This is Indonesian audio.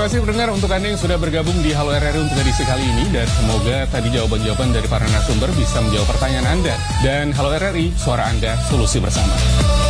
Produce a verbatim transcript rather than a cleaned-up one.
kasih pendengar untuk Anda yang sudah bergabung di Halo R R I untuk edisi kali ini. Dan semoga tadi jawaban-jawaban dari para narasumber bisa menjawab pertanyaan Anda. Dan Halo R R I, suara Anda, solusi bersama.